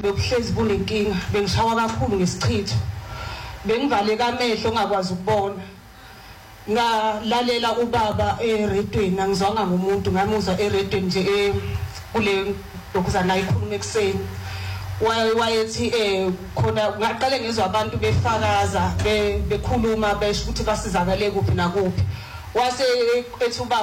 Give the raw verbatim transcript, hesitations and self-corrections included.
bekuhlezi bunenkinga, bengishawa kakhulu ngesichitho. Bengivaleka amehlo ngakwazi ukubona. Ngalalela ubaba eredweni, angizwanga ngomuntu, ngamuzwa eredweni nje kule lokuzana ikhuluma ekseni. Wayethi eh khona ngaqale ngizwa abantu befakaza bekhuluma besho ukuthi basizakale kuphi na kuphi. Wase ethu